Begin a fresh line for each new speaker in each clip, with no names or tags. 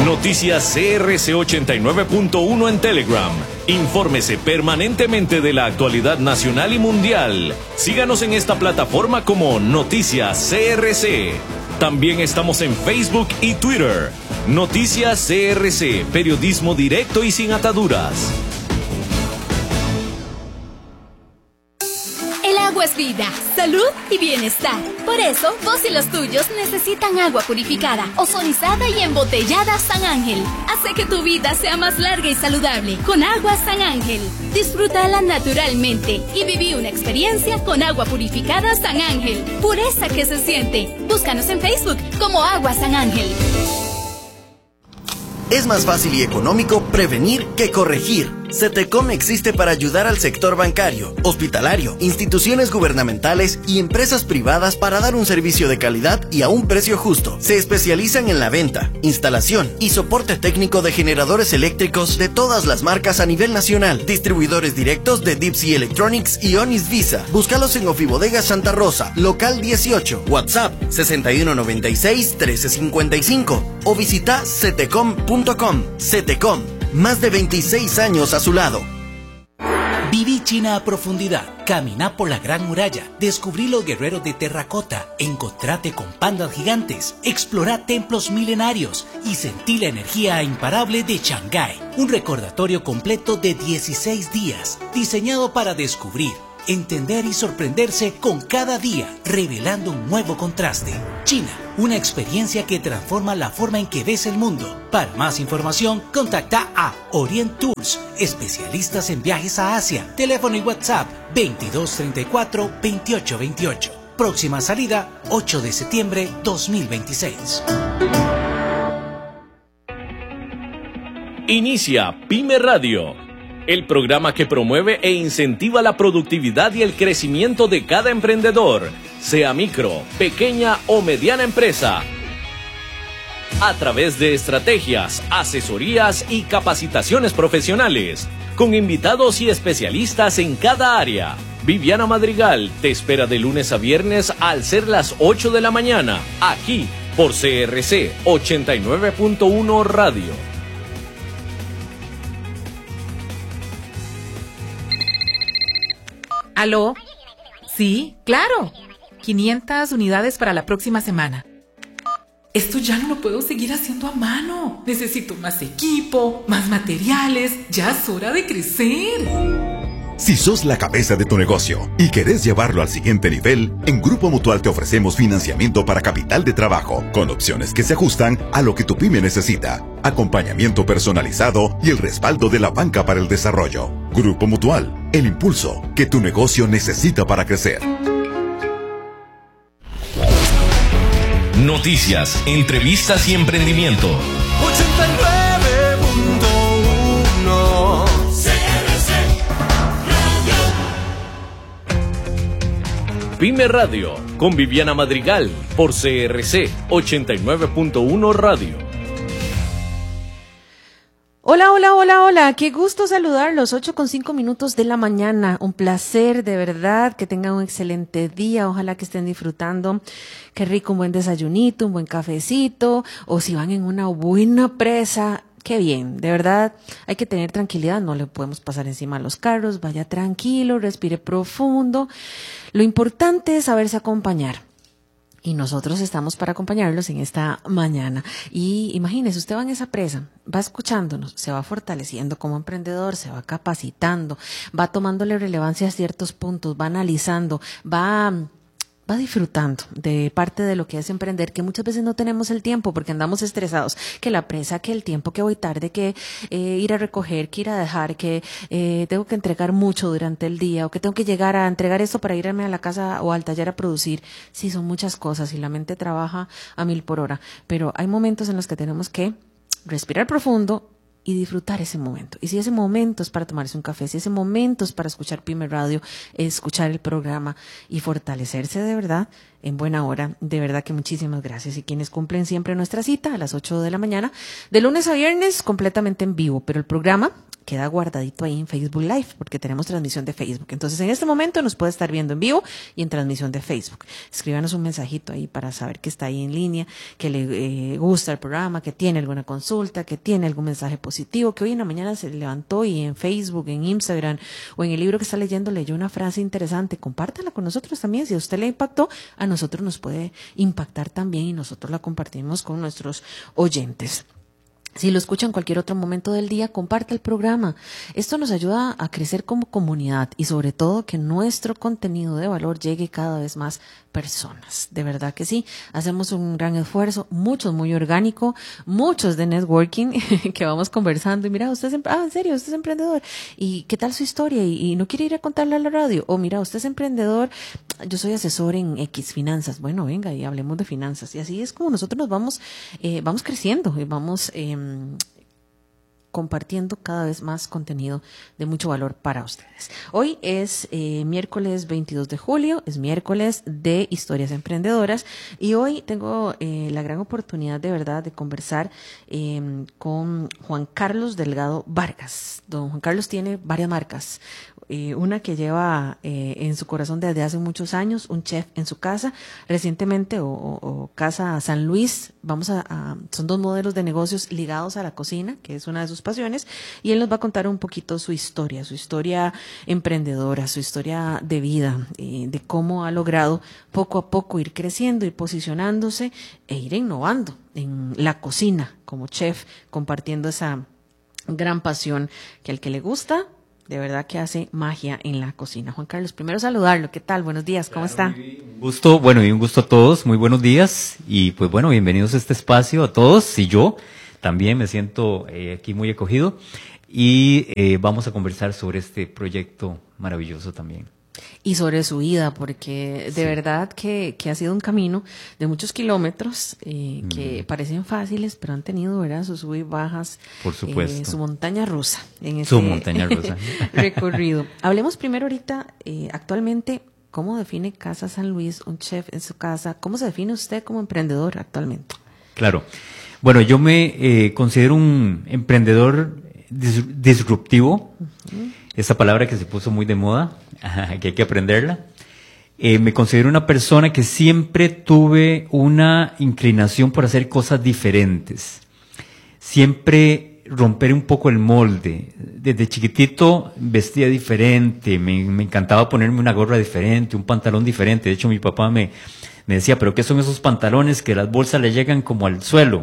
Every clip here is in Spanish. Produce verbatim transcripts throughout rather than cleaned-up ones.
Noticias C R C ochenta y nueve punto uno en Telegram. Infórmese permanentemente de la actualidad nacional y mundial. Síganos en esta plataforma como Noticias C R C. También estamos en Facebook y Twitter. Noticias C R C, periodismo directo y sin ataduras.
El agua es vida, salud y bienestar. Por eso, vos y los tuyos necesitan agua purificada, ozonizada y embotellada San Ángel. Hace que tu vida sea más larga y saludable con agua San Ángel. Disfrútala naturalmente y viví una experiencia con agua purificada San Ángel. Pureza que se siente. Búscanos en Facebook como Agua San Ángel.
Es más fácil y económico prevenir que corregir. CETECOM existe para ayudar al sector bancario, hospitalario, instituciones gubernamentales y empresas privadas para dar un servicio de calidad y a un precio justo. Se especializan en la venta, instalación y soporte técnico de generadores eléctricos de todas las marcas a nivel nacional. Distribuidores directos de Deep Sea Electronics y Onis Visa. Búscalos en Ofibodega Santa Rosa, local dieciocho, WhatsApp sesenta y uno noventa y seis trece cincuenta y cinco o visita cetecom punto com. CETECOM. Más de veintiséis años a su lado.
Viví China a profundidad, caminá por la Gran Muralla, descubrí los guerreros de terracota, encontrate con pandas gigantes, explorá templos milenarios y sentí la energía imparable de Shanghái. Un recordatorio completo de dieciséis días, diseñado para descubrir, entender y sorprenderse con cada día, revelando un nuevo contraste. China, una experiencia que transforma la forma en que ves el mundo. Para más información, contacta a Orient Tours, especialistas en viajes a Asia. Teléfono y WhatsApp veintidós treinta y cuatro veintiocho veintiocho. Próxima salida, ocho de septiembre dos mil veintiséis.
Inicia Pyme Radio, el programa que promueve e incentiva la productividad y el crecimiento de cada emprendedor, sea micro, pequeña o mediana empresa, a través de estrategias, asesorías y capacitaciones profesionales, con invitados y especialistas en cada área. Viviana Madrigal te espera de lunes a viernes al ser las ocho de la mañana, aquí por C R C ochenta y nueve punto uno Radio.
¿Aló? Sí, claro. quinientas unidades para la próxima semana. Esto ya no lo puedo seguir haciendo a mano. Necesito más equipo, más materiales. Ya es hora de crecer.
Si sos la cabeza de tu negocio y querés llevarlo al siguiente nivel, en Grupo Mutual te ofrecemos financiamiento para capital de trabajo, con opciones que se ajustan a lo que tu pyme necesita, acompañamiento personalizado y el respaldo de la banca para el desarrollo. Grupo Mutual, el impulso que tu negocio necesita para crecer.
Noticias, entrevistas y emprendimiento.
ochenta y nueve punto uno C R C
Radio. Pyme Radio, con Viviana Madrigal, por C R C ochenta y nueve punto uno Radio.
Hola, hola, hola, hola, qué gusto saludarlos, ocho con cinco minutos de la mañana, un placer de verdad, que tengan un excelente día, ojalá que estén disfrutando, qué rico un buen desayunito, un buen cafecito, o si van en una buena presa, qué bien, de verdad, hay que tener tranquilidad, no le podemos pasar encima a los carros, vaya tranquilo, respire profundo, lo importante es saberse acompañar. Y nosotros estamos para acompañarlos en esta mañana. Y imagínese, usted va en esa presa, va escuchándonos, se va fortaleciendo como emprendedor, se va capacitando, va tomándole relevancia a ciertos puntos, va analizando, va... va disfrutando de parte de lo que es emprender, que muchas veces no tenemos el tiempo porque andamos estresados, que la presa, que el tiempo, que voy tarde, que eh, ir a recoger, que ir a dejar, que eh, tengo que entregar mucho durante el día o que tengo que llegar a entregar esto para irme a la casa o al taller a producir. Sí, son muchas cosas y la mente trabaja a mil por hora, pero hay momentos en los que tenemos que respirar profundo y disfrutar ese momento. Y si ese momento es para tomarse un café, si ese momento es para escuchar Pyme Radio, escuchar el programa y fortalecerse de verdad, en buena hora, de verdad que muchísimas gracias. Y quienes cumplen siempre nuestra cita a las ocho de la mañana, de lunes a viernes, completamente en vivo, pero el programa queda guardadito ahí en Facebook Live, porque tenemos transmisión de Facebook. Entonces, en este momento nos puede estar viendo en vivo y en transmisión de Facebook. Escríbanos un mensajito ahí para saber que está ahí en línea, que le eh, gusta el programa, que tiene alguna consulta, que tiene algún mensaje positivo, que hoy en la mañana se levantó y en Facebook, en Instagram o en el libro que está leyendo leyó una frase interesante. Compártala con nosotros también. Si a usted le impactó, a nosotros nos puede impactar también y nosotros la compartimos con nuestros oyentes. Si lo escucha en cualquier otro momento del día, comparte el programa. Esto nos ayuda a crecer como comunidad y sobre todo que nuestro contenido de valor llegue cada vez más personas. De verdad que sí, hacemos un gran esfuerzo, muchos muy orgánico, muchos de networking que vamos conversando y mira, usted es, ah, en serio, usted es emprendedor y qué tal su historia y, y no quiere ir a contarle a la radio o mira, usted es emprendedor, yo soy asesor en X finanzas, bueno, venga y hablemos de finanzas y así es como nosotros nos vamos, eh, vamos creciendo y vamos eh, compartiendo cada vez más contenido de mucho valor para ustedes. Hoy es eh, miércoles veintidós de julio, es miércoles de Historias Emprendedoras y hoy tengo eh, la gran oportunidad de verdad de conversar eh, con Juan Carlos Delgado Vargas. Don Juan Carlos tiene varias marcas. Eh, una que lleva eh, en su corazón desde hace muchos años, un chef en su casa, recientemente, o, o, o Casa San Luis, vamos a, a, son dos modelos de negocios ligados a la cocina, que es una de sus pasiones, y él nos va a contar un poquito su historia, su historia emprendedora, su historia de vida, eh, de cómo ha logrado poco a poco ir creciendo, ir posicionándose e ir innovando en la cocina como chef, compartiendo esa gran pasión que al que le gusta, de verdad que hace magia en la cocina. Juan Carlos, primero saludarlo. ¿Qué tal? Buenos días, ¿cómo
claro,
está?
Un gusto, bueno, y un gusto a todos. Muy buenos días. Y pues bueno, bienvenidos a este espacio a todos. Y yo también me siento eh, aquí muy acogido. Y eh, vamos a conversar sobre este proyecto maravilloso también.
Y sobre su vida, porque de sí. verdad que, que ha sido un camino de muchos kilómetros eh, mm. que parecen fáciles, pero han tenido, ¿verdad?, sus sub y bajas.
Por supuesto.
Eh, su montaña rusa en ese
su montaña rusa.
recorrido. Hablemos primero ahorita, eh, actualmente, ¿cómo define Casa San Luis, un chef en su casa? ¿Cómo se define usted como emprendedor actualmente?
Claro. Bueno, yo me eh, considero un emprendedor dis- disruptivo. Uh-huh. Esa palabra que se puso muy de moda, que hay que aprenderla. Eh, me considero una persona que siempre tuve una inclinación por hacer cosas diferentes. Siempre romper un poco el molde. Desde chiquitito vestía diferente, me, me encantaba ponerme una gorra diferente, un pantalón diferente. De hecho, mi papá me, me decía, ¿pero qué son esos pantalones que las bolsas le llegan como al suelo?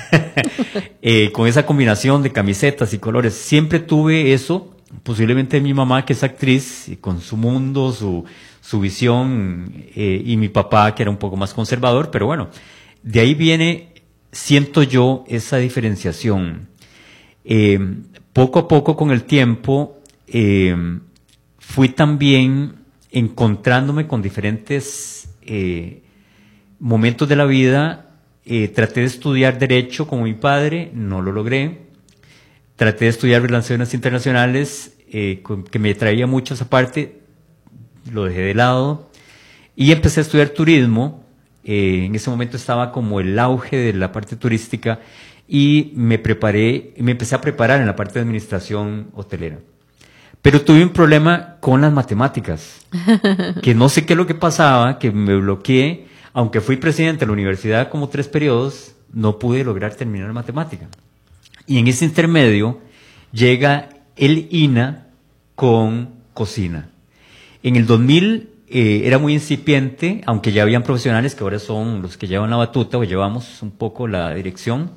eh, con esa combinación de camisetas y colores. Siempre tuve eso. Posiblemente mi mamá, que es actriz, y con su mundo, su, su visión, eh, y mi papá, que era un poco más conservador, pero bueno, de ahí viene, siento yo, esa diferenciación. Eh, poco a poco, con el tiempo, eh, fui también encontrándome con diferentes eh, momentos de la vida. Eh, traté de estudiar Derecho como mi padre, no lo logré. Traté de estudiar Relaciones Internacionales, eh, que me traía mucho esa parte, lo dejé de lado, y empecé a estudiar Turismo. Eh, en ese momento estaba como el auge de la parte turística, y me preparé, me empecé a preparar en la parte de Administración Hotelera. Pero tuve un problema con las matemáticas, que no sé qué es lo que pasaba, que me bloqueé, aunque fui presidente de la universidad como tres periodos, no pude lograr terminar matemática. Y en ese intermedio llega el I N A con cocina. En el dos mil eh, era muy incipiente, aunque ya habían profesionales que ahora son los que llevan la batuta o llevamos un poco la dirección.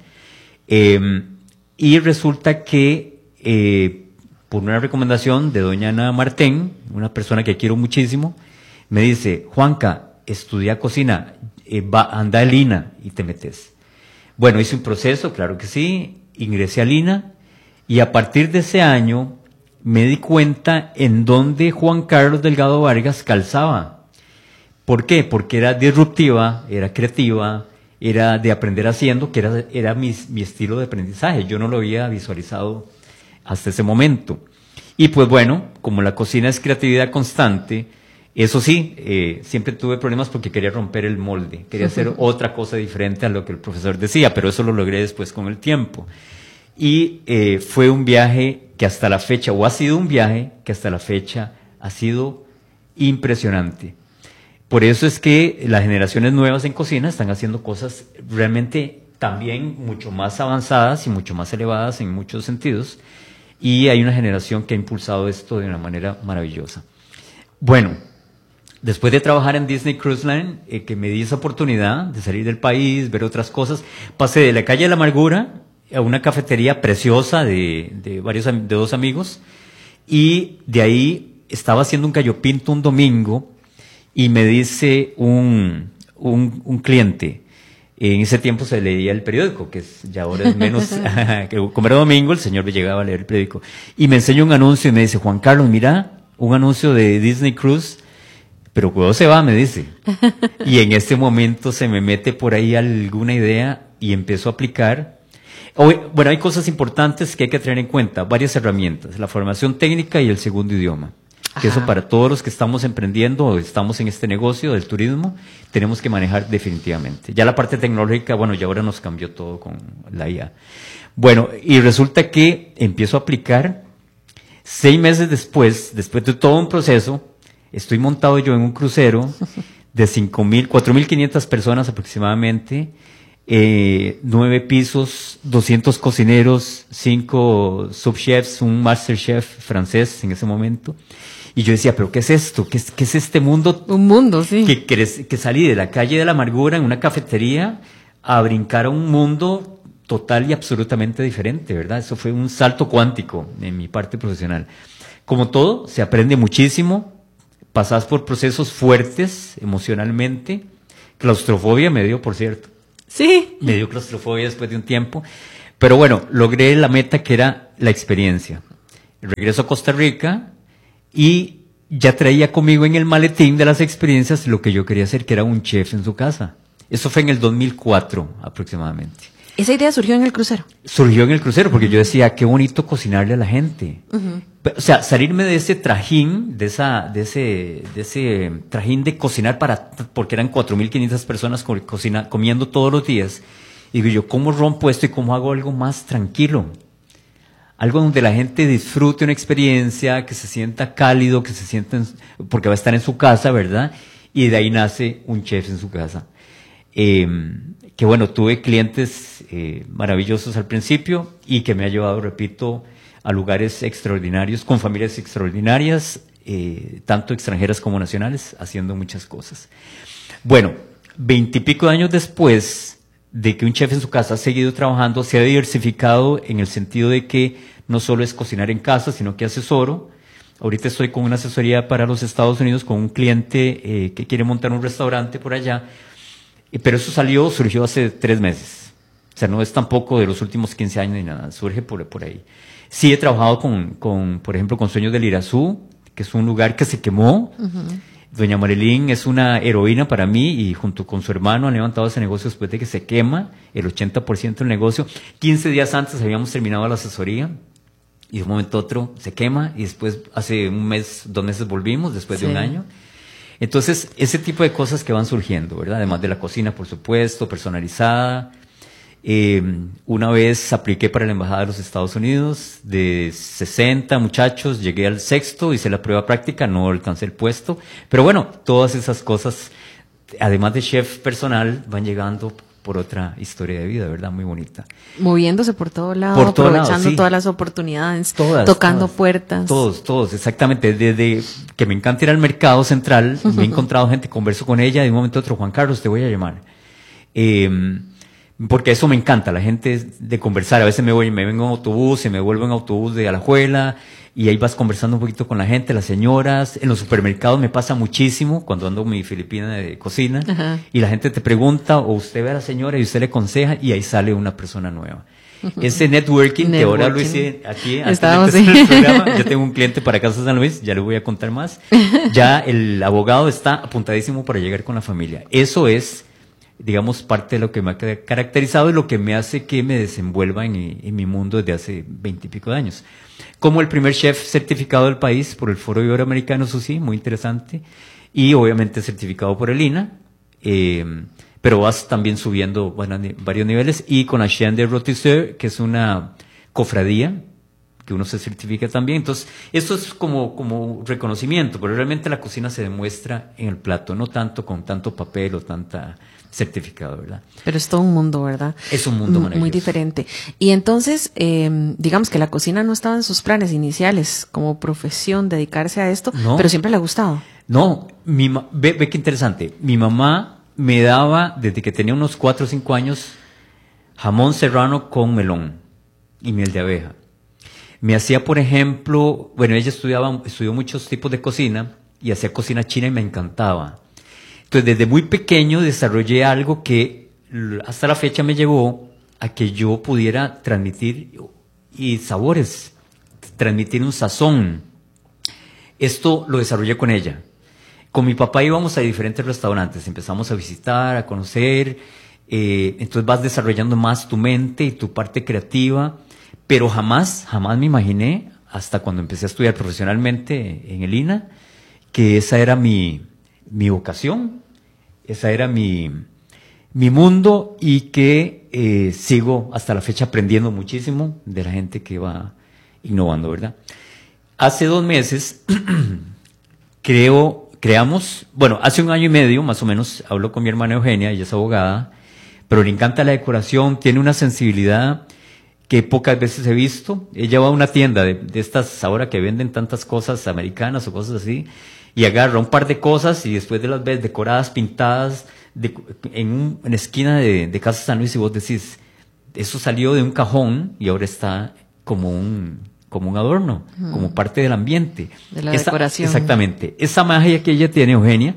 Eh, y resulta que eh, por una recomendación de doña Ana Martén, una persona que quiero muchísimo, me dice, Juanca, estudia cocina, eh, va, anda al I N A y te metes. Bueno, hice un proceso, claro que sí. Ingresé al I N A y a partir de ese año me di cuenta en dónde Juan Carlos Delgado Vargas calzaba. ¿Por qué? Porque era disruptiva, era creativa, era de aprender haciendo, que era, era mi, mi estilo de aprendizaje. Yo no lo había visualizado hasta ese momento. Y pues bueno, como la cocina es creatividad constante, eso sí, eh, siempre tuve problemas porque quería romper el molde, quería hacer otra cosa diferente a lo que el profesor decía, pero eso lo logré después con el tiempo. Y eh, fue un viaje que hasta la fecha, o ha sido un viaje que hasta la fecha ha sido impresionante. Por eso es que las generaciones nuevas en cocina están haciendo cosas realmente también mucho más avanzadas y mucho más elevadas en muchos sentidos, y hay una generación que ha impulsado esto de una manera maravillosa. Bueno, después de trabajar en Disney Cruise Line, eh, que me di esa oportunidad de salir del país, ver otras cosas, pasé de la calle de la Amargura a una cafetería preciosa de, de, varios, de dos amigos, y de ahí estaba haciendo un gallo pinto un domingo, y me dice un, un, un cliente, en ese tiempo se leía el periódico, que es, ya ahora es menos, que como era domingo, el señor llegaba a leer el periódico, y me enseña un anuncio y me dice, Juan Carlos, mira, un anuncio de Disney Cruise, pero ¿cuándo se va? Me dice. Y en este momento se me mete por ahí alguna idea y empiezo a aplicar. Bueno, hay cosas importantes que hay que tener en cuenta, varias herramientas, la formación técnica y el segundo idioma. Que eso para todos los que estamos emprendiendo o estamos en este negocio del turismo, tenemos que manejar definitivamente. Ya la parte tecnológica, bueno, ya ahora nos cambió todo con la I A. Bueno, y resulta que empiezo a aplicar, seis meses después, después de todo un proceso, estoy montado yo en un crucero de cinco mil, cuatro mil quinientas personas aproximadamente, eh, nueve pisos, doscientos cocineros, cinco subchefs, un master chef francés en ese momento. Y yo decía, ¿pero qué es esto? ¿Qué es, qué es este mundo?
Un mundo, sí.
Que, que, que salí de la calle de la Amargura en una cafetería a brincar a un mundo total y absolutamente diferente, ¿verdad? Eso fue un salto cuántico en mi parte profesional. Como todo, se aprende muchísimo, pasás por procesos fuertes emocionalmente. Claustrofobia me dio, por cierto.
Sí.
Me dio claustrofobia después de un tiempo. Pero bueno, logré la meta que era la experiencia. Regreso a Costa Rica y ya traía conmigo en el maletín de las experiencias lo que yo quería hacer, que era un chef en su casa. Eso fue en el dos mil cuatro aproximadamente.
¿Esa idea surgió en el crucero?
Surgió en el crucero porque yo decía, qué bonito cocinarle a la gente. Uh-huh. O sea, salirme de ese trajín, de esa, de ese, de ese trajín de cocinar para, porque eran cuatro mil quinientas personas cocina, comiendo todos los días. Y digo yo, ¿cómo rompo esto y cómo hago algo más tranquilo? Algo donde la gente disfrute una experiencia, que se sienta cálido, que se sienta, en, porque va a estar en su casa, ¿verdad? Y de ahí nace un chef en su casa. Eh, que bueno, tuve clientes eh, maravillosos al principio y que me ha llevado, repito, a lugares extraordinarios, con familias extraordinarias, eh, tanto extranjeras como nacionales, haciendo muchas cosas. Bueno, veintipico de años después de que un chef en su casa ha seguido trabajando, se ha diversificado en el sentido de que no solo es cocinar en casa, sino que asesoro. Ahorita estoy con una asesoría para los Estados Unidos con un cliente eh, que quiere montar un restaurante por allá, eh, pero eso salió, surgió hace tres meses. O sea, no es tampoco de los últimos quince años ni nada, surge por, por ahí. Sí he trabajado con, con, por ejemplo, con Sueños del Irazú, que es un lugar que se quemó. Uh-huh. Doña Marilyn es una heroína para mí y junto con su hermano han levantado ese negocio después de que se quema el ochenta por ciento del negocio. quince días antes habíamos terminado la asesoría y de un momento a otro se quema y después hace un mes, dos meses volvimos después sí. de un año. Entonces, ese tipo de cosas que van surgiendo, ¿verdad? Además de la cocina, por supuesto, personalizada. Eh, una vez apliqué para la Embajada de los Estados Unidos, de sesenta muchachos, llegué al sexto, hice la prueba práctica, no alcancé el puesto, pero bueno, todas esas cosas, además de chef personal, van llegando por otra historia de vida, ¿verdad? Muy bonita.
Moviéndose por todo lado,
por todo
aprovechando
lado, sí.
todas las oportunidades,
todas,
tocando
todas,
puertas.
Todos, todos, exactamente. Desde que me encanta ir al mercado central, uh-huh. me he encontrado gente, converso con ella, de un momento a otro, Juan Carlos, te voy a llamar. Eh, Porque eso me encanta, la gente de conversar. A veces me voy, me vengo en autobús y me vuelvo en autobús de Alajuela y ahí vas conversando un poquito con la gente, las señoras. En los supermercados me pasa muchísimo cuando ando mi filipina de cocina. Ajá. Y la gente te pregunta o usted ve a la señora y usted le aconseja y ahí sale una persona nueva. Uh-huh. Ese networking, networking que ahora lo hice aquí, antes de empezar el programa, yo tengo un cliente para Casa San Luis, ya le voy a contar más. Ya el abogado está apuntadísimo para llegar con la familia. Eso es, digamos, parte de lo que me ha caracterizado y lo que me hace que me desenvuelva en, en mi mundo desde hace veintipico de años. Como el primer chef certificado del país por el Foro Iberoamericano, eso sí, muy interesante, y obviamente certificado por el I N A, eh, pero vas también subiendo bueno, varios niveles, y con la Chaîne des Rôtisseurs, que es una cofradía que uno se certifique también. Entonces, esto es como, como reconocimiento, pero realmente la cocina se demuestra en el plato, no tanto con tanto papel o tanta certificado, ¿verdad?
Pero es todo un mundo, ¿verdad?
Es un mundo maravilloso.
Muy diferente. Y entonces, eh, digamos que la cocina no estaba en sus planes iniciales como profesión, dedicarse a esto,
no,
pero siempre le ha gustado.
No, mi ma- ve, ve qué interesante. Mi mamá me daba, desde que tenía unos cuatro o cinco años, jamón serrano con melón y miel de abeja. Me hacía, por ejemplo, bueno, ella estudiaba, estudió muchos tipos de cocina y hacía cocina china y me encantaba. Entonces, desde muy pequeño desarrollé algo que hasta la fecha me llevó a que yo pudiera transmitir y sabores, transmitir un sazón. Esto lo desarrollé con ella. Con mi papá íbamos a diferentes restaurantes, empezamos a visitar, a conocer, eh, entonces vas desarrollando más tu mente y tu parte creativa, pero jamás, jamás me imaginé, hasta cuando empecé a estudiar profesionalmente en el I N A, que esa era mi... mi vocación, esa era mi, mi mundo y que eh, sigo hasta la fecha aprendiendo muchísimo de la gente que va innovando, ¿verdad? Hace dos meses creo, creamos, bueno, hace un año y medio más o menos, hablo con mi hermana Eugenia, ella es abogada, pero le encanta la decoración, tiene una sensibilidad que pocas veces he visto. Ella va a una tienda de, de estas ahora que venden tantas cosas americanas o cosas así, y agarra un par de cosas y después de las ves decoradas, pintadas, de, en un, en la esquina de, de Casa San Luis, y vos decís, eso salió de un cajón y ahora está como un, como un adorno, mm. como parte del ambiente.
De la
esa,
decoración.
Exactamente. Esa magia que ella tiene, Eugenia,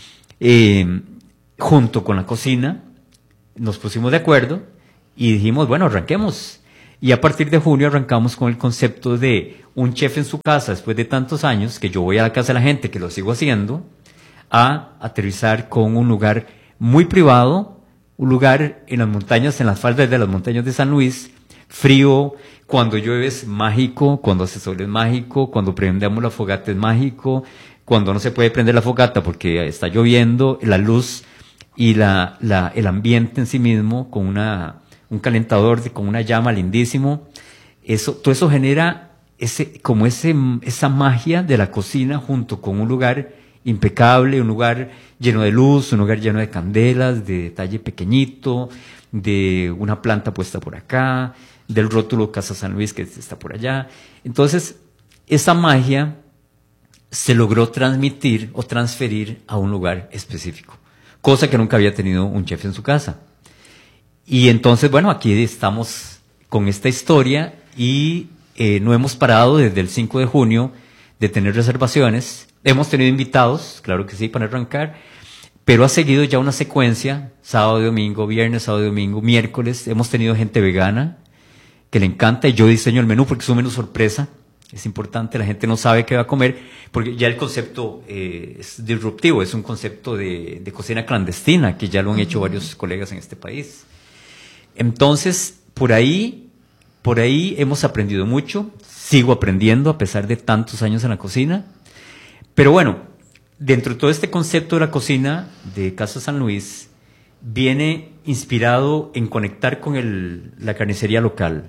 eh, junto con la cocina, nos pusimos de acuerdo y dijimos, bueno, arranquemos. Y a partir de junio arrancamos con el concepto de un chef en su casa, después de tantos años, que yo voy a la casa de la gente, que lo sigo haciendo, a aterrizar con un lugar muy privado, un lugar en las montañas, en las faldas de las montañas de San Luis, frío, cuando llueve es mágico, cuando hace sol es mágico, cuando prendemos la fogata es mágico, cuando no se puede prender la fogata porque está lloviendo, la luz y la, la, el ambiente en sí mismo con una... un calentador de, con una llama lindísimo, eso, todo eso genera ese, como ese, esa magia de la cocina junto con un lugar impecable, un lugar lleno de luz, un lugar lleno de candelas, de detalle pequeñito, de una planta puesta por acá, del rótulo Casa San Luis que está por allá. Entonces, esa magia se logró transmitir o transferir a un lugar específico, cosa que nunca había tenido un chef en su casa. Y entonces, bueno, aquí estamos con esta historia y eh, no hemos parado desde el cinco de junio de tener reservaciones. Hemos tenido invitados, claro que sí, para arrancar, pero ha seguido ya una secuencia, sábado y domingo, viernes, sábado y domingo, miércoles. Hemos tenido gente vegana que le encanta y yo diseño el menú porque es un menú sorpresa. Es importante, la gente no sabe qué va a comer, porque ya el concepto eh, es disruptivo, es un concepto de, de cocina clandestina, que ya lo han hecho varios colegas en este país. Entonces, por ahí, por ahí hemos aprendido mucho, sigo aprendiendo a pesar de tantos años en la cocina, pero bueno, dentro de todo este concepto de la cocina de Casa San Luis, viene inspirado en conectar con el, la carnicería local.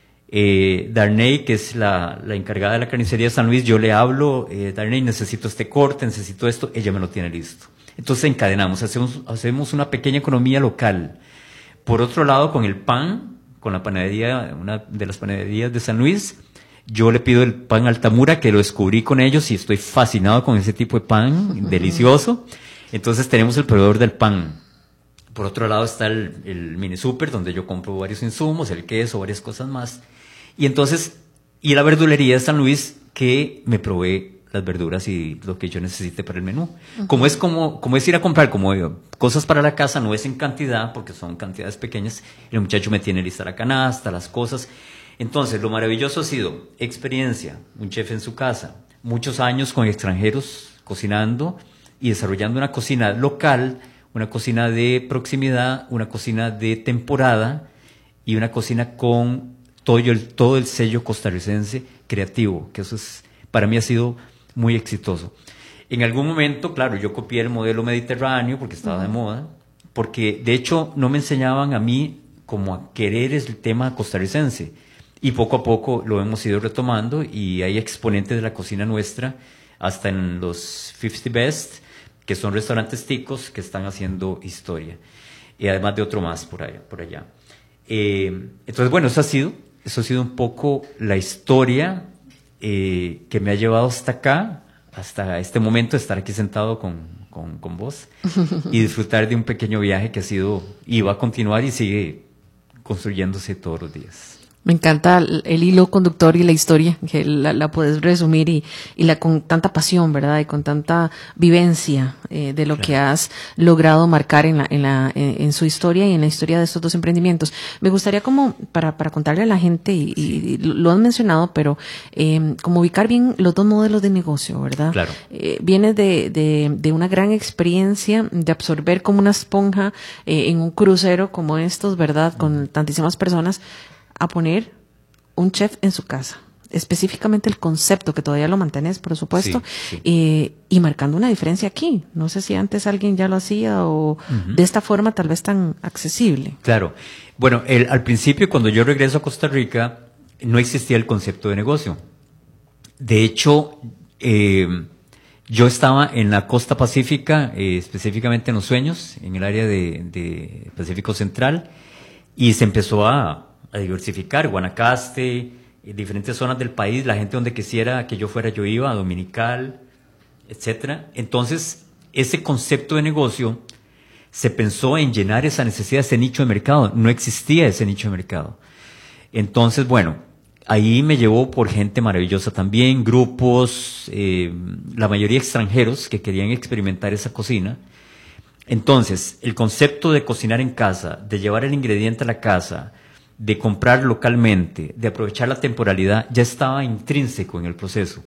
Eh, Darnay, que es la, la encargada de la carnicería de San Luis, yo le hablo, eh, Darnay, necesito este corte, necesito esto, ella me lo tiene listo. Entonces encadenamos, hacemos, hacemos una pequeña economía local. Por otro lado, con el pan, con la panadería, una de las panaderías de San Luis, yo le pido el pan Altamura, que lo descubrí con ellos y estoy fascinado con ese tipo de pan, delicioso. Entonces tenemos el proveedor del pan. Por otro lado está el, el mini super, donde yo compro varios insumos, el queso, varias cosas más. Y entonces, y la verdulería de San Luis, que me provee las verduras y lo que yo necesite para el menú. Uh-huh. Como es como, como es ir a comprar como yo, cosas para la casa, no es en cantidad, porque son cantidades pequeñas, el muchacho me tiene lista la canasta, las cosas. Entonces, lo maravilloso ha sido experiencia, un chef en su casa, muchos años con extranjeros cocinando y desarrollando una cocina local, una cocina de proximidad, una cocina de temporada y una cocina con todo el, todo el sello costarricense creativo, que eso es, para mí ha sido muy exitoso. En algún momento, claro, yo copié el modelo mediterráneo porque estaba uh-huh. de moda, porque de hecho no me enseñaban a mí como a querer el tema costarricense. y poco a poco lo hemos ido retomando y hay exponentes de la cocina nuestra, hasta en los cincuenta Best, que son restaurantes ticos que están haciendo historia, y además de otro más por allá. Por allá. Eh, entonces, bueno, eso ha sido, eso ha sido un poco la historia eh, que me ha llevado hasta acá, hasta este momento, de estar aquí sentado con, con, con vos y disfrutar de un pequeño viaje que ha sido, y va a continuar y sigue construyéndose todos los días.
Me encanta el, el hilo conductor y la historia, que la, la puedes resumir y, y la con tanta pasión, ¿verdad? Y con tanta vivencia eh, de lo claro. que has logrado marcar en la, en la, en, en su historia y en la historia de estos dos emprendimientos. Me gustaría como, para, para contarle a la gente, y, y lo han mencionado, pero eh, como ubicar bien los dos modelos de negocio, ¿verdad?
Claro.
Eh, viene de, de, de una gran experiencia de absorber como una esponja eh, en un crucero como estos, ¿verdad? Con tantísimas personas, a poner un chef en su casa, específicamente el concepto, que todavía lo mantienes, por supuesto, sí, sí. Eh, y marcando una diferencia aquí. No sé si antes alguien ya lo hacía o uh-huh. de esta forma tal vez tan accesible.
Claro. Bueno, el, al principio, cuando yo regreso a Costa Rica, no existía el concepto de negocio. De hecho, eh, yo estaba en la costa pacífica, eh, específicamente en Los Sueños, en el área de, de Pacífico Central, y se empezó a a diversificar, Guanacaste, en diferentes zonas del país, la gente donde quisiera que yo fuera, yo iba, Dominical, etcétera. Entonces, ese concepto de negocio se pensó en llenar esa necesidad, ese nicho de mercado. No existía ese nicho de mercado. Entonces, bueno, ahí me llevó por gente maravillosa también, grupos, eh, la mayoría extranjeros que querían experimentar esa cocina. Entonces, el concepto de cocinar en casa, de llevar el ingrediente a la casa, de comprar localmente, de aprovechar la temporalidad, ya estaba intrínseco en el proceso.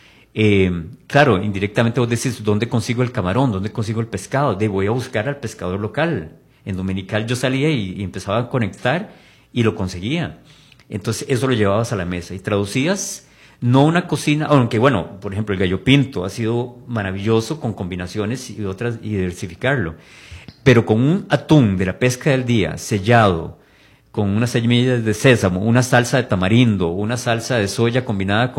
Eh, claro, indirectamente vos decís, ¿dónde consigo el camarón? ¿Dónde consigo el pescado? De voy a buscar al pescador local. En Dominical yo salía y, y empezaba a conectar y lo conseguía. Entonces eso lo llevabas a la mesa y traducías, no una cocina, aunque bueno, por ejemplo el gallo pinto ha sido maravilloso con combinaciones y otras y diversificarlo, pero con un atún de la pesca del día sellado, con unas semillas de sésamo, una salsa de tamarindo, una salsa de soya combinada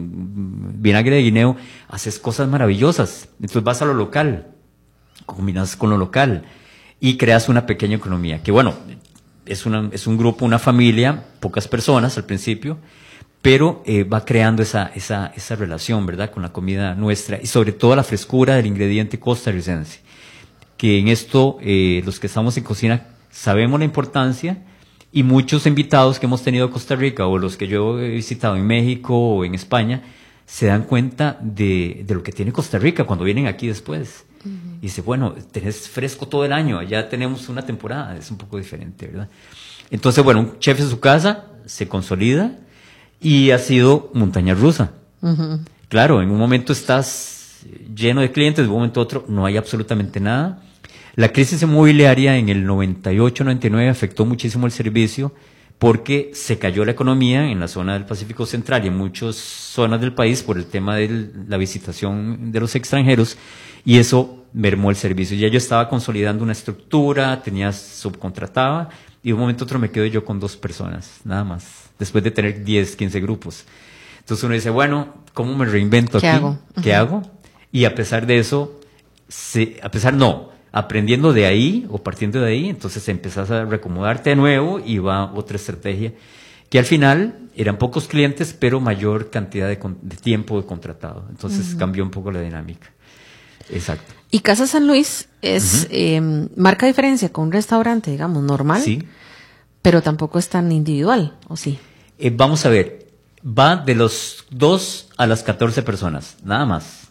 con vinagre de guineo, haces cosas maravillosas. Entonces vas a lo local, combinas con lo local y creas una pequeña economía, que bueno, es, una, es un grupo, una familia, pocas personas al principio, pero eh, va creando esa, esa, esa relación, ¿verdad?, con la comida nuestra y sobre todo la frescura del ingrediente costarricense, que en esto eh, los que estamos en cocina sabemos la importancia. Y muchos invitados que hemos tenido a Costa Rica o los que yo he visitado en México o en España se dan cuenta de, de lo que tiene Costa Rica cuando vienen aquí después. Uh-huh. Y dice, bueno, tenés fresco todo el año, ya tenemos una temporada, es un poco diferente, ¿verdad? Entonces, bueno, un chef en su casa se consolida y ha sido montaña rusa. Uh-huh. Claro, en un momento estás lleno de clientes, de un momento a otro no hay absolutamente nada. La crisis inmobiliaria en el noventa y ocho noventa y nueve afectó muchísimo el servicio porque se cayó la economía en la zona del Pacífico Central y en muchas zonas del país por el tema de la visitación de los extranjeros y eso mermó el servicio. Ya yo estaba consolidando una estructura, tenía subcontrataba y de un momento a otro me quedo yo con dos personas, nada más, después de tener diez, quince grupos. Entonces uno dice, bueno, ¿cómo me reinvento aquí?
¿Qué hago?
¿Qué uh-huh. hago? Y a pesar de eso, se, a pesar no, aprendiendo de ahí o partiendo de ahí, entonces empezás a reacomodarte de nuevo y va otra estrategia que al final eran pocos clientes pero mayor cantidad de, de tiempo de contratado, entonces uh-huh. cambió un poco la dinámica. Exacto.
Y Casa San Luis es uh-huh. eh, marca diferencia con un restaurante, digamos, normal,
sí,
pero tampoco es tan individual, ¿o sí?
Eh, vamos a ver, va de los dos a las catorce personas, nada más,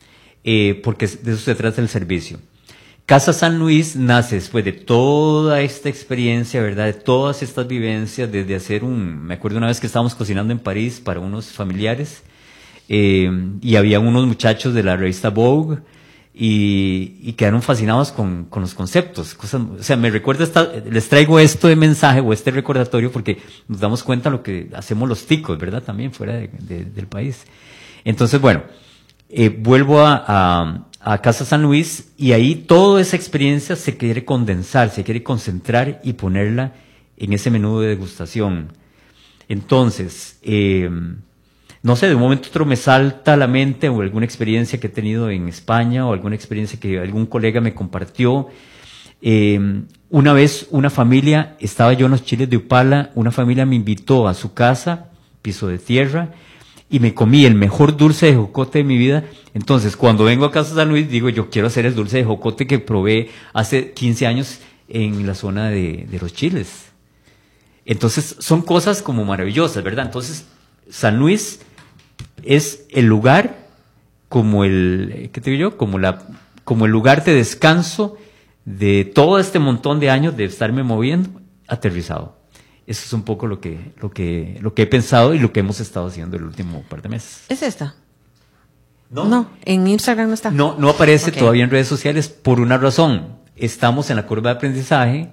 eh, porque de eso se trata el servicio. Casa San Luis nace después de toda esta experiencia, ¿verdad? De todas estas vivencias, desde hacer un... Me acuerdo una vez que estábamos cocinando en París para unos familiares eh, y había unos muchachos de la revista Vogue y, y quedaron fascinados con, con los conceptos. Cosas, o sea, me recuerda, esta, les traigo esto de mensaje o este recordatorio porque nos damos cuenta de lo que hacemos los ticos, ¿verdad? También fuera de, de, del país. Entonces, bueno, eh, vuelvo a... a a Casa San Luis y ahí toda esa experiencia se quiere condensar, se quiere concentrar y ponerla en ese menú de degustación. Entonces, eh, no sé, de un momento a otro me salta a la mente o alguna experiencia que he tenido en España o alguna experiencia que algún colega me compartió. Eh, una vez una familia, estaba yo en los chiles de Upala, una familia me invitó a su casa, piso de tierra, y me comí el mejor dulce de jocote de mi vida. Entonces, cuando vengo a Casa San Luis, digo, yo quiero hacer el dulce de jocote que probé hace quince años en la zona de, de los chiles. Entonces, son cosas como maravillosas, ¿verdad? Entonces, San Luis es el lugar como el, ¿qué te digo yo? Como la, como el lugar de descanso de todo este montón de años de estarme moviendo, aterrizado. Eso es un poco lo que, lo que, lo que he pensado y lo que hemos estado haciendo el último par de meses.
¿Es esta?
No,
no, en Instagram no está.
No, no aparece
Okay.
todavía en redes sociales por una razón. Estamos en la curva de aprendizaje.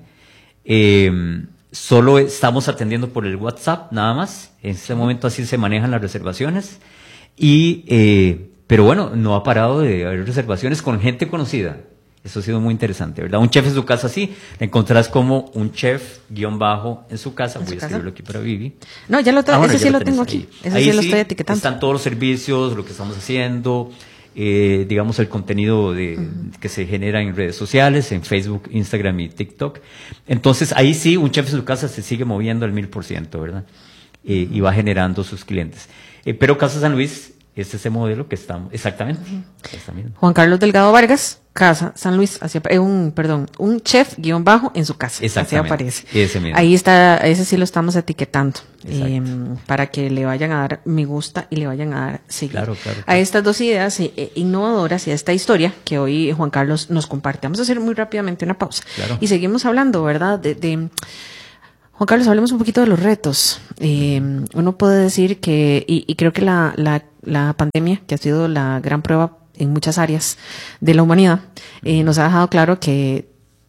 Eh, solo estamos atendiendo por el WhatsApp, nada más. En este momento así se manejan las reservaciones. Y, eh, pero bueno, no ha parado de haber reservaciones con gente conocida. Eso ha sido muy interesante, ¿verdad? Un chef en su casa, sí. La encontrás como un chef guión bajo en su casa.
¿En
Voy
su
a escribirlo aquí para Vivi.
No, ya lo tengo,
Ah, bueno,
ese
ya
sí lo
tenés
tengo aquí.
ahí.
Ese
Ahí
sí lo
sí
estoy etiquetando.
Están todos los servicios, lo que estamos haciendo, eh, digamos el contenido de, uh-huh. que se genera en redes sociales, en Facebook, Instagram y TikTok. Entonces ahí sí, un chef en su casa se sigue moviendo al mil por ciento, ¿verdad? Eh, y va generando sus clientes. Eh, pero Casa San Luis es ese modelo que estamos, exactamente. Uh-huh.
Juan Carlos Delgado Vargas, Casa San Luis, así, eh, un, perdón, un chef guión bajo en su casa. Así aparece.
Ese mismo.
Ahí está, ese sí lo estamos etiquetando, eh, para que le vayan a dar me gusta y le vayan a dar seguir.
Claro, claro, claro.
A estas dos ideas eh, innovadoras y a esta historia que hoy Juan Carlos nos comparte. Vamos a hacer muy rápidamente una pausa.
Claro.
Y seguimos hablando, ¿verdad? De, de Juan Carlos, hablemos un poquito de los retos. Eh, uno puede decir que, y, y creo que la, la, la pandemia, que ha sido la gran prueba en muchas áreas de la humanidad, eh, nos ha dejado claro que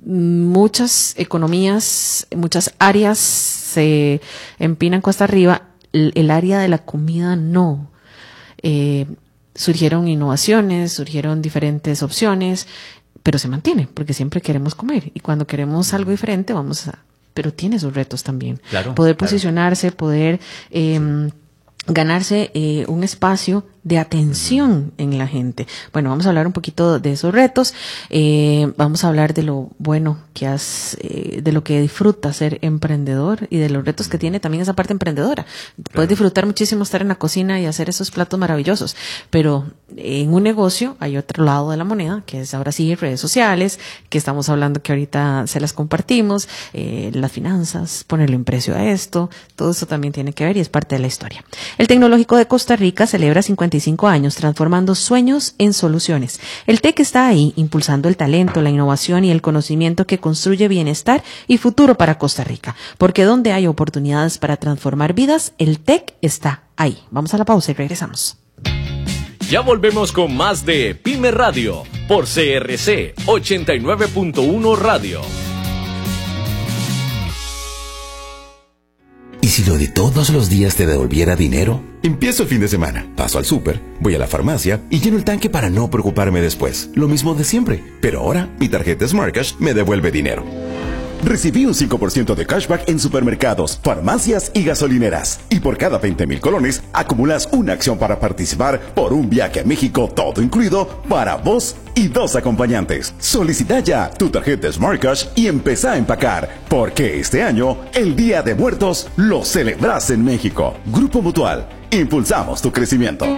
muchas economías, muchas áreas se empinan cuesta arriba, el, el área de la comida no. Eh, surgieron innovaciones, surgieron diferentes opciones, pero se mantiene, porque siempre queremos comer, y cuando queremos algo diferente vamos a... pero tiene sus retos también.
Claro,
poder
claro.
posicionarse, poder eh, ganarse eh, un espacio de atención en la gente. Bueno, vamos a hablar un poquito de esos retos. Eh, vamos a hablar de lo bueno que has, eh, de lo que disfruta ser emprendedor y de los retos que tiene también esa parte emprendedora. Claro. Puedes disfrutar muchísimo estar en la cocina y hacer esos platos maravillosos, pero en un negocio hay otro lado de la moneda, que es ahora sí redes sociales, que estamos hablando que ahorita se las compartimos, eh, las finanzas, ponerle un precio a esto, todo eso también tiene que ver y es parte de la historia. El Tecnológico de Costa Rica celebra cincuenta y cinco años transformando sueños en soluciones. El TEC está ahí, impulsando el talento, la innovación y el conocimiento que construye bienestar y futuro para Costa Rica. Porque donde hay oportunidades para transformar vidas, el TEC está ahí. Vamos a la pausa y regresamos.
Ya volvemos con más de Pyme Radio por C R C ochenta y nueve punto uno Radio.
¿Y si lo de todos los días te devolviera dinero? Empiezo el fin de semana, paso al súper, voy a la farmacia y lleno el tanque para no preocuparme después. Lo mismo de siempre, pero ahora mi tarjeta Smart Cash me devuelve dinero. Recibí un cinco por ciento de cashback en supermercados, farmacias y gasolineras. Y por cada veinte mil colones, acumulas una acción para participar por un viaje a México, todo incluido, para vos y dos acompañantes. Solicita ya tu tarjeta Smart Cash y empezá a empacar, porque este año, el Día de Muertos, lo celebras en México. Grupo Mutual, impulsamos tu crecimiento.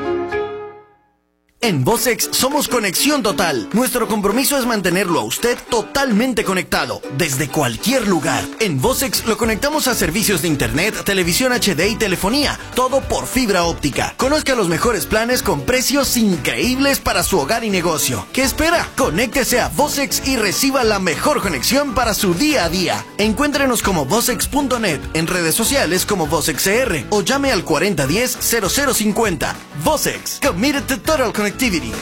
En Vocex somos conexión total. Nuestro compromiso es mantenerlo a usted totalmente conectado, desde cualquier lugar. En Vocex lo conectamos a servicios de internet, televisión H D y telefonía, todo por fibra óptica. Conozca los mejores planes con precios increíbles para su hogar y negocio. ¿Qué espera? Conéctese a Vocex y reciba la mejor conexión para su día a día. Encuéntrenos como vocex punto net, en redes sociales como VocexCR o llame al cuarenta diez cero cero cincuenta. Vocex, committed to total connectivity.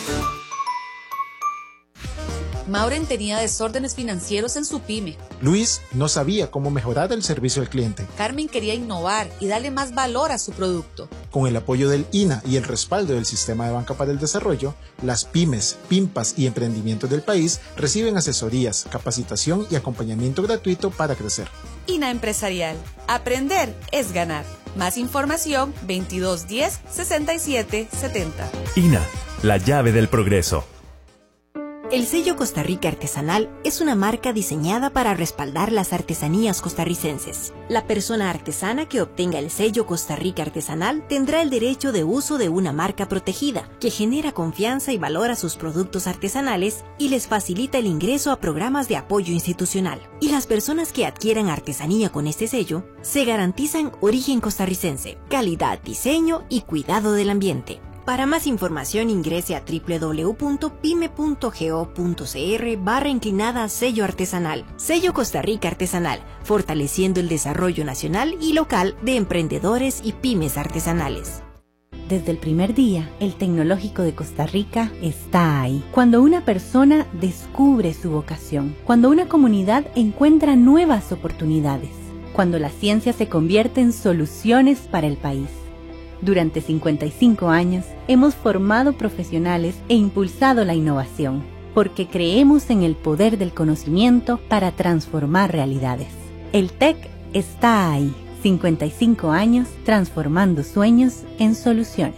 Mauren tenía desórdenes financieros en su pyme.
Luis no sabía cómo mejorar el servicio al cliente.
Carmen quería innovar y darle más valor a su producto.
Con el apoyo del I N A y el respaldo del Sistema de Banca para el Desarrollo, las pymes, PYMPAS y emprendimientos del país reciben asesorías, capacitación y acompañamiento gratuito para crecer.
I N A Empresarial. Aprender es ganar. Más información veintidós diez sesenta y siete setenta.
I N A, la llave del progreso.
El sello Costa Rica Artesanal es una marca diseñada para respaldar las artesanías costarricenses. La persona artesana que obtenga el sello Costa Rica Artesanal tendrá el derecho de uso de una marca protegida, que genera confianza y valora sus productos artesanales y les facilita el ingreso a programas de apoyo institucional. Y las personas que adquieran artesanía con este sello se garantizan origen costarricense, calidad, diseño y cuidado del ambiente. Para más información ingrese a doble u doble u doble u punto pyme punto go punto cr barra inclinada sello artesanal. Sello Costa Rica Artesanal, fortaleciendo el desarrollo nacional y local de emprendedores y pymes artesanales.
Desde el primer día, el Tecnológico de Costa Rica está ahí. Cuando una persona descubre su vocación, cuando una comunidad encuentra nuevas oportunidades, cuando la ciencia se convierte en soluciones para el país. Durante cincuenta y cinco años hemos formado profesionales e impulsado la innovación, porque creemos en el poder del conocimiento para transformar realidades. El T E C está ahí, cincuenta y cinco años transformando sueños en soluciones.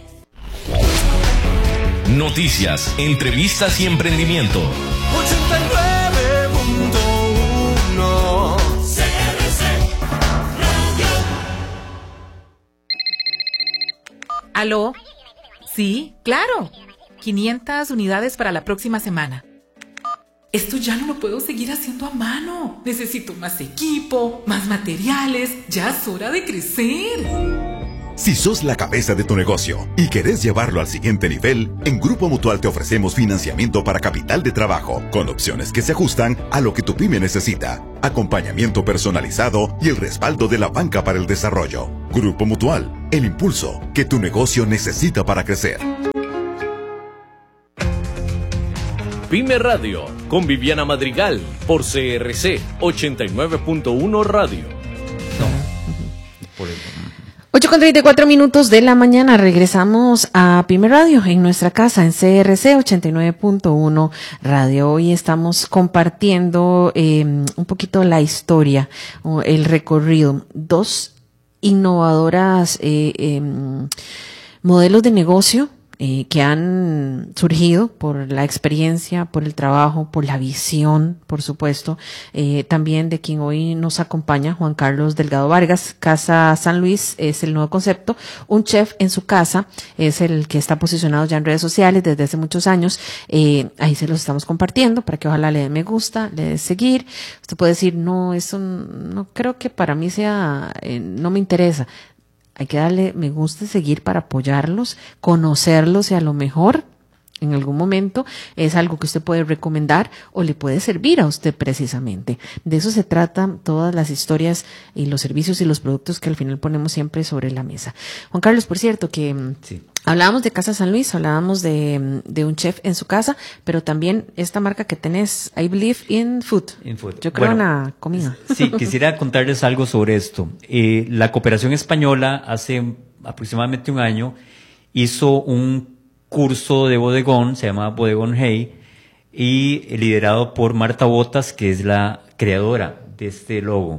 Noticias, entrevistas y emprendimiento.
ochenta y nueve punto uno C R C Radio.
¿Aló? Sí, claro. quinientas unidades para la próxima semana. Esto ya no lo puedo seguir haciendo a mano. Necesito más equipo, más materiales. Ya es hora de crecer.
Si sos la cabeza de tu negocio y querés llevarlo al siguiente nivel, en Grupo Mutual te ofrecemos financiamiento para capital de trabajo, con opciones que se ajustan a lo que tu pyme necesita, acompañamiento personalizado y el respaldo de la banca para el desarrollo. Grupo Mutual, el impulso que tu negocio necesita para crecer.
Pyme Radio, con Viviana Madrigal, por C R C ochenta y nueve punto uno Radio.
ocho con treinta y cuatro minutos de la mañana, regresamos a Pyme Radio en nuestra casa en C R C ochenta y nueve punto uno Radio. Hoy estamos compartiendo eh, un poquito la historia, el recorrido. Dos innovadoras eh, eh, modelos de negocio Eh, que han surgido por la experiencia, por el trabajo, por la visión, por supuesto, eh, también de quien hoy nos acompaña, Juan Carlos Delgado Vargas. Casa San Luis es el nuevo concepto, un chef en su casa, es el que está posicionado ya en redes sociales desde hace muchos años. Eh, ahí se los estamos compartiendo para que ojalá le dé me gusta, le dé seguir. Usted puede decir, no, eso no creo que para mí sea, eh, no me interesa. Hay que darle me gusta y seguir para apoyarlos, conocerlos y a lo mejor en algún momento es algo que usted puede recomendar o le puede servir a usted precisamente. De eso se trata todas las historias y los servicios y los productos que al final ponemos siempre sobre la mesa. Juan Carlos, por cierto, que sí. Hablábamos de Casa San Luis, hablábamos de, de un chef en su casa, pero también esta marca que tenés, I Believe in Food.
In food.
Yo creo
bueno,
en la comida.
Sí, quisiera contarles algo sobre esto. Eh, la Cooperación Española hace aproximadamente un año hizo un curso de bodegón, se llama Bodegón Hey, y liderado por Marta Botas, que es la creadora de este logo.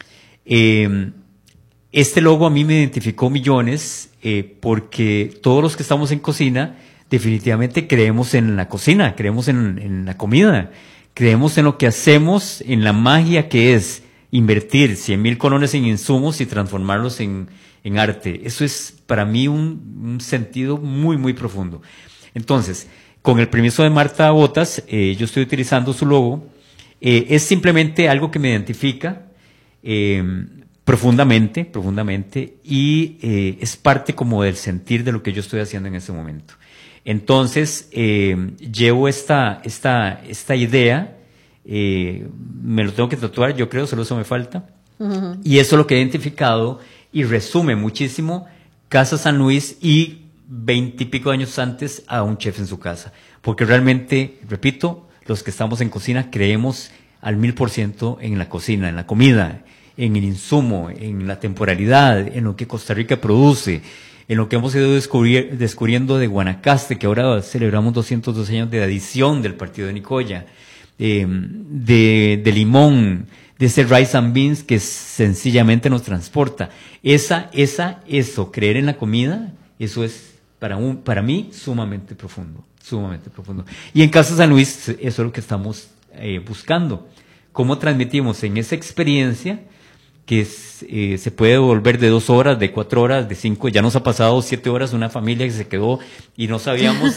Eh, este logo a mí me identificó millones, eh, porque todos los que estamos en cocina definitivamente creemos en la cocina, creemos en, en la comida, creemos en lo que hacemos, en la magia que es invertir cien mil colones en insumos y transformarlos en en arte. Eso es para mí un, un sentido muy, muy profundo. Entonces, con el permiso de Marta Botas, eh, yo estoy utilizando su logo. Eh, es simplemente algo que me identifica eh, profundamente, profundamente, y eh, es parte como del sentir de lo que yo estoy haciendo en este momento. Entonces, eh, llevo esta, esta, esta idea, eh, me lo tengo que tatuar, yo creo, solo eso me falta, uh-huh. Y eso es lo que he identificado y resume muchísimo Casa San Luis y veintipico años antes a un chef en su casa. Porque realmente, repito, los que estamos en cocina creemos al mil por ciento en la cocina, en la comida, en el insumo, en la temporalidad, en lo que Costa Rica produce, en lo que hemos ido descubrir, descubriendo de Guanacaste, que ahora celebramos doscientos dos años de adición del partido de Nicoya, eh, de, de Limón, de ese rice and beans que sencillamente nos transporta. Esa, esa, eso, creer en la comida, eso es para un, para mí sumamente profundo, sumamente profundo. Y en Casa San Luis, eso es lo que estamos eh, buscando. Cómo transmitimos en esa experiencia que es, eh, se puede volver de dos horas, de cuatro horas, de cinco, ya nos ha pasado siete horas una familia que se quedó y no sabíamos,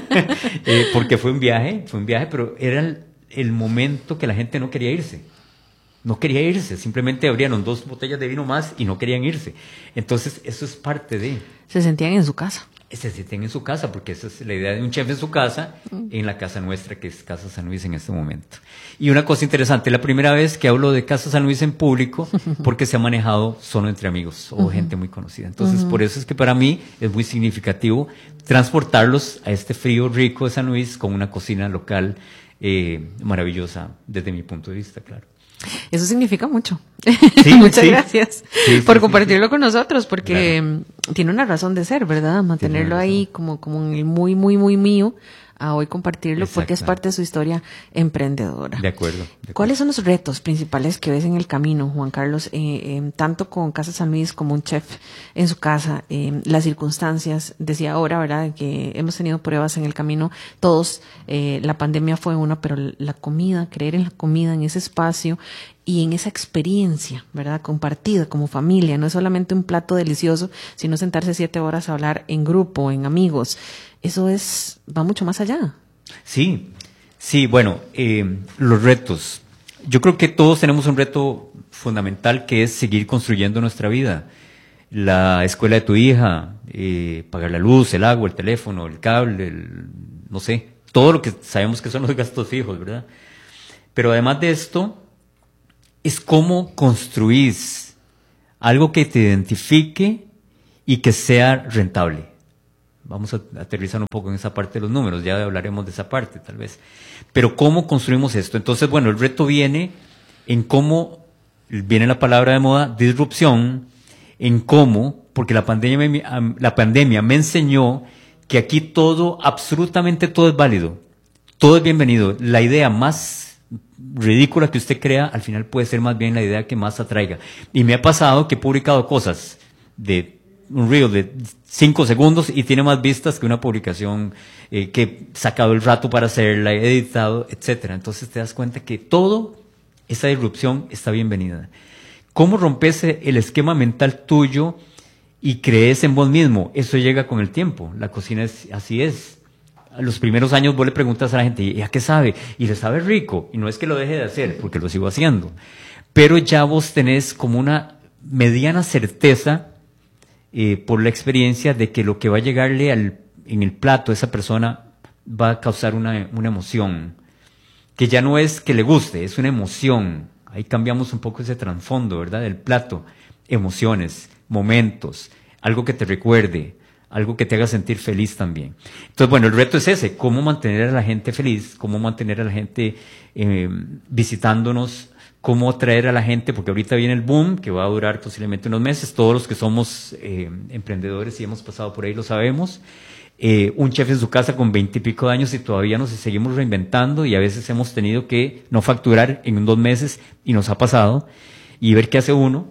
eh, porque fue un viaje, fue un viaje, pero era el, el momento que la gente no quería irse. No quería irse, simplemente abrieron dos botellas de vino más y no querían irse. Entonces, eso es parte de...
Se sentían en su casa.
Se sienten en su casa, porque esa es la idea de un chef en su casa, en la casa nuestra, que es Casa San Luis en este momento. Y una cosa interesante, la primera vez que hablo de Casa San Luis en público, porque se ha manejado solo entre amigos o uh-huh. gente muy conocida. Entonces, uh-huh. por eso es que para mí es muy significativo transportarlos a este frío rico de San Luis con una cocina local eh, maravillosa, desde mi punto de vista, claro.
Eso significa mucho.
Sí,
Muchas
sí.
gracias
sí,
por
sí,
compartirlo
sí.
con nosotros, porque
Claro.
tiene una razón de ser, ¿verdad? Mantenerlo ahí como, como en el muy, muy, muy mío, a hoy compartirlo, porque es parte de su historia emprendedora.
De acuerdo. de acuerdo.
¿Cuáles son los retos principales que ves en el camino, Juan Carlos, eh, eh, tanto con Casa San Luis como un chef en su casa? Eh, las circunstancias, decía ahora, ¿verdad?, que hemos tenido pruebas en el camino, todos, eh, la pandemia fue una, pero la comida, creer en la comida, en ese espacio y en esa experiencia, ¿verdad?, compartida como familia, no es solamente un plato delicioso, sino sentarse siete horas a hablar en grupo, en amigos. Eso es, va mucho más allá.
Sí, sí, bueno, eh, los retos. Yo creo que todos tenemos un reto fundamental, que es seguir construyendo nuestra vida. La escuela de tu hija, eh, pagar la luz, el agua, el teléfono, el cable, el, no sé, todo lo que sabemos que son los gastos fijos, ¿verdad? Pero además de esto, es cómo construís algo que te identifique y que sea rentable. Vamos a aterrizar un poco en esa parte de los números, ya hablaremos de esa parte tal vez. Pero ¿cómo construimos esto? Entonces, bueno, el reto viene en cómo, viene la palabra de moda, disrupción, en cómo, porque la pandemia, la pandemia me enseñó que aquí todo, absolutamente todo es válido, todo es bienvenido. La idea más ridícula que usted crea, al final puede ser más bien la idea que más atraiga. Y me ha pasado que he publicado cosas de un reel de cinco segundos y tiene más vistas que una publicación eh, que he sacado el rato para hacerla, he editado, etcétera. Entonces te das cuenta que todo, esa disrupción está bienvenida. ¿Cómo rompes el esquema mental tuyo y crees en vos mismo? Eso llega con el tiempo. La cocina es, así es. A los primeros años vos le preguntas a la gente, ¿y a qué sabe? Y le sabe rico. Y no es que lo deje de hacer, porque lo sigo haciendo. Pero ya vos tenés como una mediana certeza, Eh, por la experiencia, de que lo que va a llegarle al, en el plato a esa persona va a causar una, una emoción, que ya no es que le guste, es una emoción. Ahí cambiamos un poco ese trasfondo, ¿verdad?, del plato. Emociones, momentos, algo que te recuerde, algo que te haga sentir feliz también. Entonces, bueno, el reto es ese, cómo mantener a la gente feliz, cómo mantener a la gente eh, visitándonos, cómo atraer a la gente, porque ahorita viene el boom, que va a durar posiblemente unos meses. Todos los que somos eh, emprendedores y hemos pasado por ahí lo sabemos. Eh, un chef en su casa con veintipico de años y todavía nos seguimos reinventando, y a veces hemos tenido que no facturar en dos meses, y nos ha pasado, y ver qué hace uno,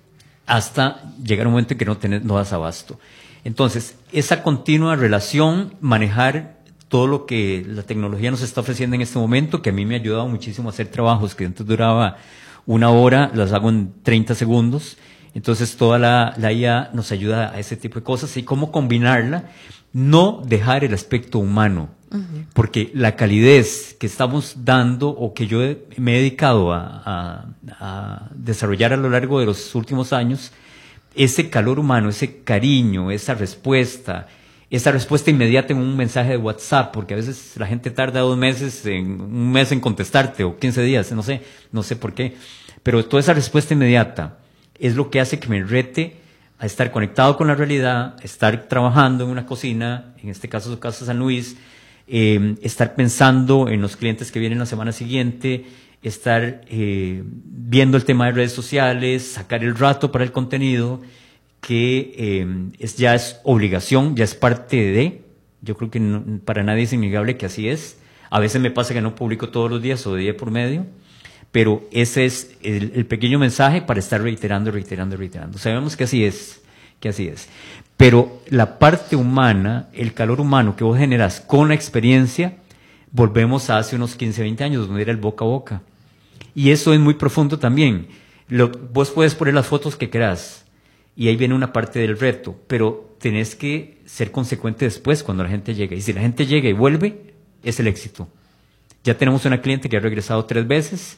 hasta llegar un momento en que no, tenés, no das abasto. Entonces, esa continua relación, manejar todo lo que la tecnología nos está ofreciendo en este momento, que a mí me ha ayudado muchísimo a hacer trabajos que antes duraba una hora, las hago en treinta segundos. Entonces toda la, la I A nos ayuda a ese tipo de cosas, y cómo combinarla, no dejar el aspecto humano, uh-huh. porque la calidez que estamos dando, o que yo he, me he dedicado a, a, a desarrollar a lo largo de los últimos años, ese calor humano, ese cariño, esa respuesta, esa respuesta inmediata en un mensaje de WhatsApp, porque a veces la gente tarda dos meses, en, un mes en contestarte, o quince días, no sé, no sé por qué, pero toda esa respuesta inmediata es lo que hace que me rete a estar conectado con la realidad, a estar trabajando en una cocina, en este caso su Casa San Luis, eh, estar pensando en los clientes que vienen la semana siguiente, estar eh, viendo el tema de redes sociales, sacar el rato para el contenido, que eh, es, ya es obligación, ya es parte de, yo creo que no, para nadie es innegable que así es. A veces me pasa que no publico todos los días o de día por medio, pero ese es el, el pequeño mensaje para estar reiterando, reiterando, reiterando. Sabemos que así es, que así es. Pero la parte humana, el calor humano que vos generas con la experiencia, volvemos a hace unos quince, veinte años, donde era el boca a boca. Y eso es muy profundo también. Lo, vos puedes poner las fotos que querás, y ahí viene una parte del reto, pero tenés que ser consecuente después cuando la gente llega. Y si la gente llega y vuelve, es el éxito. Ya tenemos una cliente que ha regresado tres veces,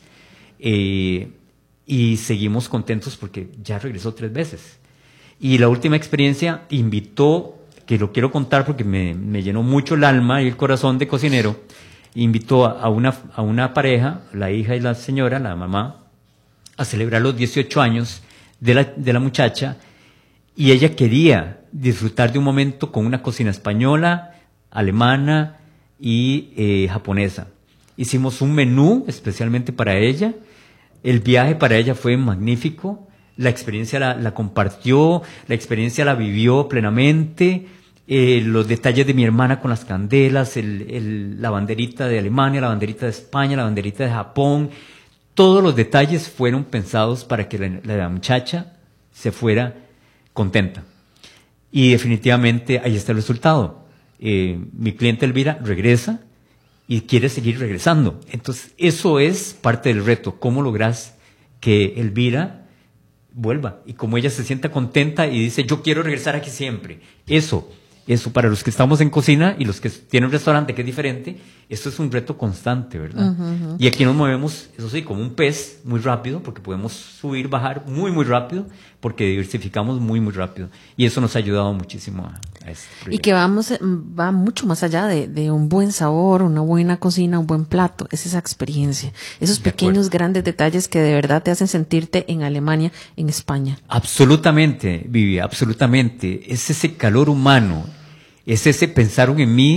eh, y seguimos contentos porque ya regresó tres veces. Y la última experiencia invitó, que lo quiero contar porque me, me llenó mucho el alma y el corazón de cocinero, invitó a, a, una, a una pareja, la hija y la señora, la mamá, a celebrar los dieciocho años de la, de la muchacha, y ella quería disfrutar de un momento con una cocina española, alemana y eh, japonesa. Hicimos un menú especialmente para ella, el viaje para ella fue magnífico, la experiencia la, la compartió, la experiencia la vivió plenamente, eh, los detalles de mi hermana con las candelas, el, el, la banderita de Alemania, la banderita de España, la banderita de Japón, todos los detalles fueron pensados para que la, la muchacha se fuera contenta. Y definitivamente ahí está el resultado. Eh, mi cliente Elvira regresa y quiere seguir regresando. Entonces, eso es parte del reto. ¿Cómo logras que Elvira vuelva? Y cómo ella se sienta contenta y dice, yo quiero regresar aquí siempre. Eso, eso para los que estamos en cocina y los que tienen un restaurante que es diferente, esto es un reto constante, ¿verdad? Uh-huh, uh-huh. Y aquí nos movemos, eso sí, como un pez muy rápido, porque podemos subir, bajar muy, muy rápido, porque diversificamos muy, muy rápido. Y eso nos ha ayudado muchísimo a, a este proyecto.
Y que vamos, va mucho más allá de, de un buen sabor, una buena cocina, un buen plato. Es esa experiencia, esos pequeños, grandes detalles que de verdad te hacen sentirte en Alemania, en España.
Absolutamente, Vivi, absolutamente. Es ese calor humano, es ese pensaron en mí